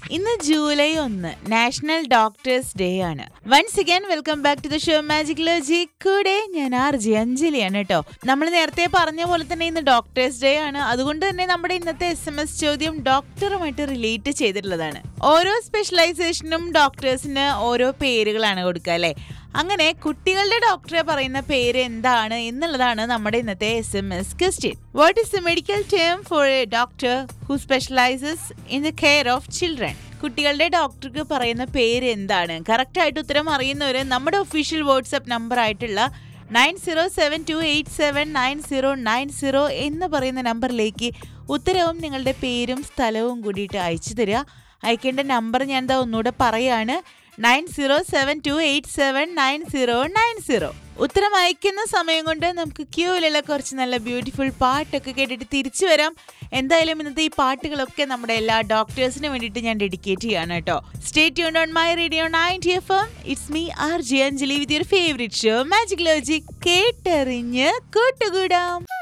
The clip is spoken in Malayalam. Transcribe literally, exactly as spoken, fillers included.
ഇന്ന് ജൂലൈ ഒന്ന് നാഷണൽ ഡോക്ടേഴ്സ് ഡേ ആണ്. Once again welcome back to the show magic ലോജി. കൂടെ ഞാൻ ആർ ജെ അഞ്ജലിയാണ് കേട്ടോ. നമ്മൾ നേരത്തെ പറഞ്ഞ പോലെ തന്നെ ഇന്ന് ഡോക്ടേഴ്സ് ഡേ ആണ്. അതുകൊണ്ട് തന്നെ നമ്മുടെ ഇന്നത്തെ എസ് എം എസ് ചോദ്യം ഡോക്ടറുമായിട്ട് റിലേറ്റ് ചെയ്തിട്ടുള്ളതാണ്. ഓരോ സ്പെഷ്യലൈസേഷനും ഡോക്ടേഴ്സിന് ഓരോ പേരുകളാണ് കൊടുക്കുക അല്ലേ? അങ്ങനെ കുട്ടികളുടെ ഡോക്ടറെ പറയുന്ന പേര് എന്താണ് എന്നുള്ളതാണ് നമ്മുടെ ഇന്നത്തെ S M S question. What is the medical term four A doctor who specialises in the care of children? കുട്ടികളുടെ ഡോക്ടർക്ക് പറയുന്ന പേര് എന്താണ്? കറക്റ്റ് ആയിട്ട് ഉത്തരം അറിയുന്നവര് നമ്മുടെ ഒഫീഷ്യൽ വാട്സ്ആപ്പ് നമ്പർ ആയിട്ടുള്ള nine zero seven to eight seven nine zero nine zero എന്ന് പറയുന്ന നമ്പറിലേക്ക് ഉത്തരവും നിങ്ങളുടെ പേരും സ്ഥലവും കൂടിയിട്ട് അയച്ചു തരിക. അയക്കേണ്ട നമ്പർ ഞാൻ എന്താ ഒന്നുകൂടെ പറയാണ്, nine zero seven to eight seven nine zero nine zero. ഉത്തരം അയക്കുന്ന സമയം കൊണ്ട് നമുക്ക് ക്യൂവിലുള്ള കുറച്ച് നല്ല ബ്യൂട്ടിഫുൾ പാട്ടൊക്കെ കേട്ടിട്ട് തിരിച്ചു വരാം. എന്തായാലും ഇന്നത്തെ ഈ പാട്ടുകളൊക്കെ നമ്മുടെ എല്ലാ ഡോക്ടേഴ്സിന് വേണ്ടിയിട്ട് ഞാൻ ഡെഡിക്കേറ്റ് ചെയ്യാണ് കേട്ടോ. Stay tuned on my radio ninety F M. It's me R J Anjali with your favourite show magic logic. കേട്ടറിഞ്ഞ് കൂട്ടുകൂടാം.